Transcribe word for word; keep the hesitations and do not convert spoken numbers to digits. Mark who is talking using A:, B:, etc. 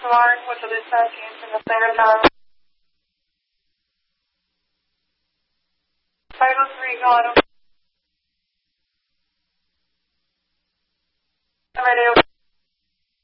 A: Mark, which will dispatch you in the standard time. five oh three, go on.